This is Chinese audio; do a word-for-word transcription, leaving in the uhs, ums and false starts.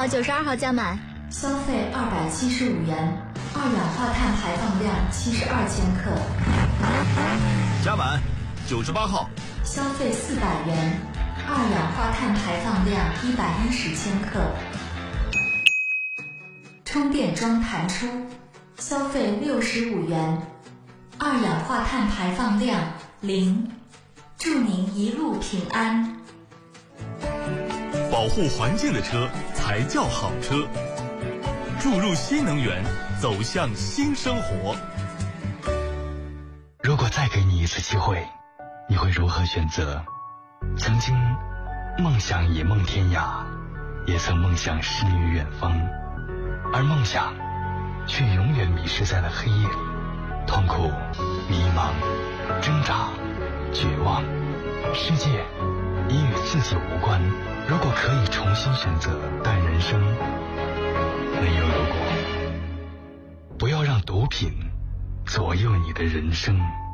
号、九十二号加满。 消费二百七十五元，二氧化碳排放量七十二千克。 加满。九十八号。 消费四百元，二氧化碳排放量一百一十千克。充电桩弹出，消费六十五元，二氧化碳排放量零。祝您一路平安。 保护环境的车才叫好车。注入新能源，走向新生活。 如果再给你一次机会，你会如何选择？曾经梦想野梦天涯，也曾梦想诗与远方，而梦想却永远迷失在了黑夜里，痛苦、迷茫、挣扎、绝望，世界已与自己无关。如果可以重新选择，但人生没有如果。不要让毒品左右你的人生。